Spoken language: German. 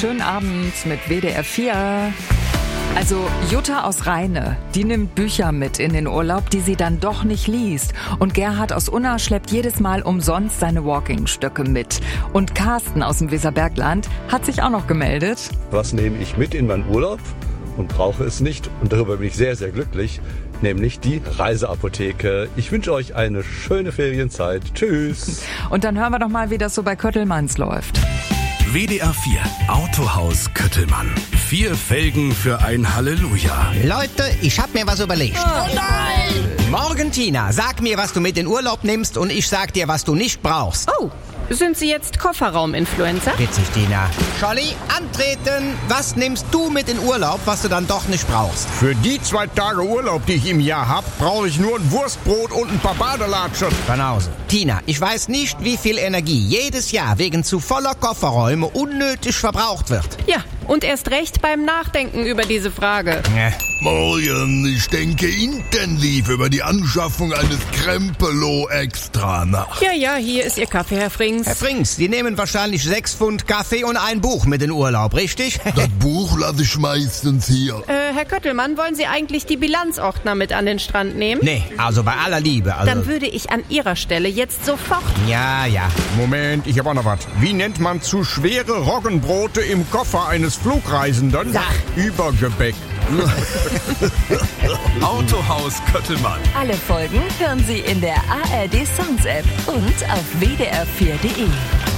schönen Abend mit WDR 4. Also Jutta aus Rheine, die nimmt Bücher mit in den Urlaub, die sie dann doch nicht liest. Und Gerhard aus Unna schleppt jedes Mal umsonst seine Walking-Stöcke mit. Und Carsten aus dem Weserbergland hat sich auch noch gemeldet. Was nehme ich mit in meinen Urlaub und brauche es nicht? Und darüber bin ich sehr, sehr glücklich. Nämlich die Reiseapotheke. Ich wünsche euch eine schöne Ferienzeit. Tschüss. Und dann hören wir doch mal, wie das so bei Köttelmanns läuft. WDR 4 Autohaus Köttelmann. 4 Felgen für ein Halleluja. Leute, ich hab mir was überlegt. Oh nein! Morgen, Tina, sag mir, was du mit in Urlaub nimmst und ich sag dir, was du nicht brauchst. Oh, sind Sie jetzt Kofferraum-Influencer? Witzig, Tina. Scholli, antreten. Was nimmst du mit in Urlaub, was du dann doch nicht brauchst? Für die 2 Tage Urlaub, die ich im Jahr hab, brauche ich nur ein Wurstbrot und ein paar Badelatschen. Banause. Tina, ich weiß nicht, wie viel Energie jedes Jahr wegen zu voller Kofferräume unnötig verbraucht wird. Ja, und erst recht beim Nachdenken über diese Frage. Morgen, ich denke intensiv über die Anschaffung eines Krempelo extra nach. Ja, hier ist Ihr Kaffee, Herr Frings. Herr Frings, die nehmen wahrscheinlich 6 Pfund Kaffee und ein Buch mit in Urlaub, richtig? Das Buch lasse ich meistens hier. Herr Köttelmann, wollen Sie eigentlich die Bilanzordner mit an den Strand nehmen? Nee, also bei aller Liebe. Dann würde ich an Ihrer Stelle jetzt sofort... Ja. Moment, ich hab auch noch was. Wie nennt man zu schwere Roggenbrote im Koffer eines Flugreisenden? Sag. Übergebäck. Autohaus Köttelmann. Alle Folgen hören Sie in der ARD Songs App und auf wdr4.de.